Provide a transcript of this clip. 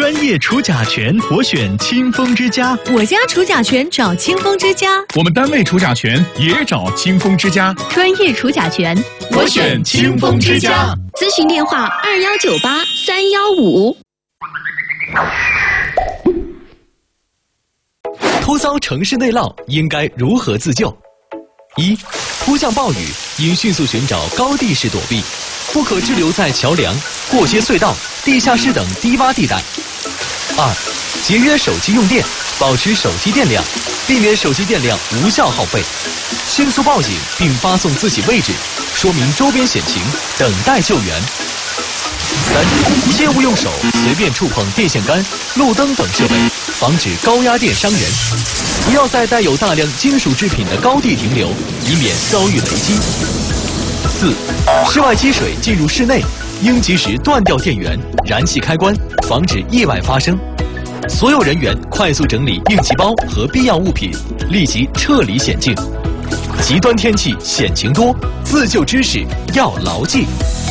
专业除甲醛，我选清风之家。 我家除甲醛找清风之家。 我们单位除甲醛也找清风之家。 专业除甲醛， 我选清风之家。 咨询电话2198-315。 突遭城市内涝，应该如何自救？1. 突降暴雨，应迅速寻找高地势躲避，不可滞留在桥梁、过街隧道、地下室等低洼地带。2. 节约手机用电，保持手机电量，避免手机电量无效耗费，迅速报警并发送自己位置，说明周边险情，等待救援。3. 切勿用手随便触碰电线杆、路灯等设备，防止高压电伤人。不要在带有大量金属制品的高地停留，以免遭遇雷击。4. 室外积水进入室内，应及时断掉电源、燃气开关，防止意外发生。所有人员快速整理应急包和必要物品，立即撤离险境。极端天气险情多，自救知识要牢记。